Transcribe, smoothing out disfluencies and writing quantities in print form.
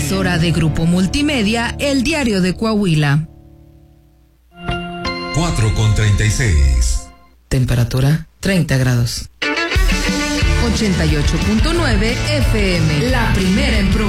emisora de Grupo Multimedia, El Diario de Coahuila. 4:36. Temperatura 30 grados. 88.9 FM, la primera en